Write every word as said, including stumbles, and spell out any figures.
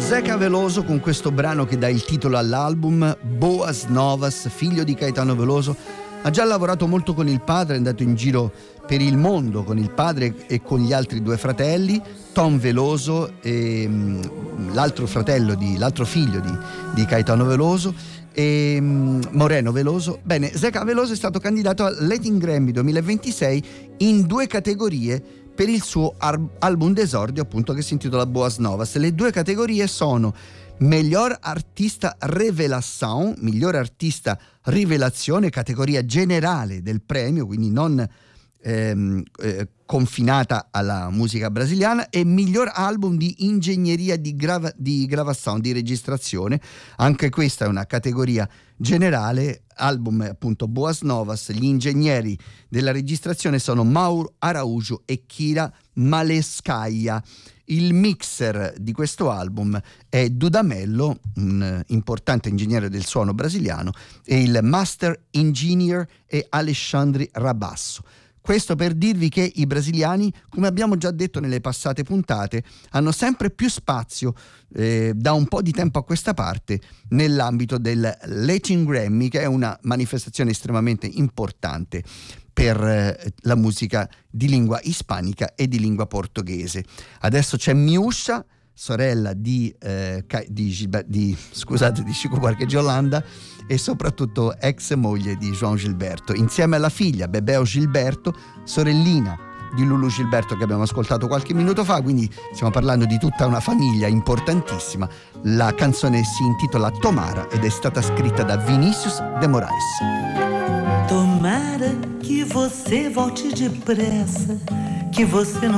Zeca Veloso con questo brano che dà il titolo all'album, Boas Novas, figlio di Caetano Veloso. Ha già lavorato molto con il padre, è andato in giro per il mondo con il padre e con gli altri due fratelli, Tom Veloso e um, l'altro fratello, di, l'altro figlio di, di Caetano Veloso, e um, Moreno Veloso. Bene, Zeca Veloso è stato candidato al Latin Grammy duemilaventisei in due categorie per il suo ar- album d'esordio, appunto, che si intitola Boas Novas. Le due categorie sono Miglior Artista Revelação, miglior artista rivelazione, categoria generale del premio, quindi non ehm, eh, confinata alla musica brasiliana, e miglior album di ingegneria di, grava- di gravazione, di registrazione. Anche questa è una categoria generale. Album appunto Boas Novas. Gli ingegneri della registrazione sono Mauro Araújo e Kira Malescaia. Il mixer di questo album è Dudamello, un importante ingegnere del suono brasiliano, e il master engineer è Alexandre Rabasso. Questo per dirvi che i brasiliani, come abbiamo già detto nelle passate puntate, hanno sempre più spazio eh, da un po' di tempo a questa parte nell'ambito del Latin Grammy, che è una manifestazione estremamente importante per eh, la musica di lingua ispanica e di lingua portoghese. Adesso c'è Miúcha, sorella di, eh, di, Gilber- di, scusate, di Chico Buarque de Holanda, e soprattutto ex moglie di João Gilberto, insieme alla figlia Bebel Gilberto, sorellina di Lulu Gilberto, che abbiamo ascoltato qualche minuto fa. Quindi stiamo parlando di tutta una famiglia importantissima. La canzone si intitola Tomara ed è stata scritta da Vinícius de Moraes. Tomara que você volte depressa, que você não